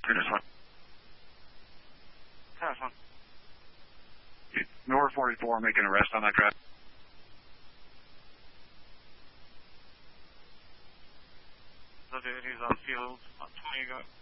This one. This one. North 44, making an arrest on that drive. So dude, he's on field. 20 ago.